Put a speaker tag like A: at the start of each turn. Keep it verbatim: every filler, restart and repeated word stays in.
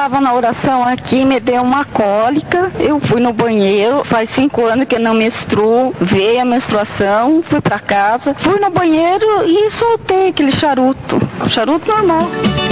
A: estava na oração aqui, me deu uma cólica, eu fui no banheiro, faz cinco anos que eu não menstruo, veio a menstruação, fui para casa, fui no banheiro e soltei aquele charuto, charuto normal.